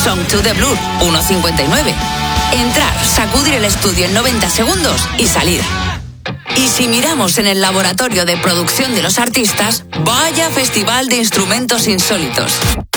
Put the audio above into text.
Song to the Blur, 1,59. Entrar, sacudir el estudio en 90 segundos y salir. Y si miramos en el laboratorio de producción de los artistas, vaya festival de instrumentos insólitos.